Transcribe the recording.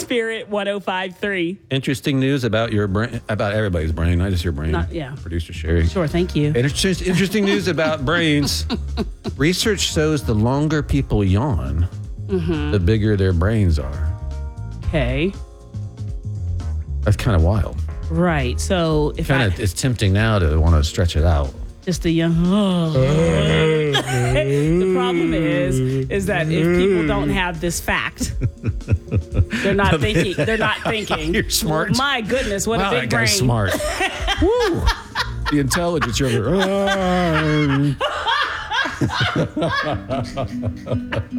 Spirit 105.3. Interesting news about your brain, about everybody's brain, not just your brain. Yeah. Producer Sherry. Sure, thank you. Interesting news about brains. Research shows the longer people yawn, the bigger their brains are. Okay. That's kind of wild. Right. So if It's tempting now to want to stretch it out. just a young. The problem is that if people don't have this fact, they're not thinking. They're not thinking. You're smart. Well, my goodness, what Wow, a that big brain! guy's smart. Woo! The intelligence you're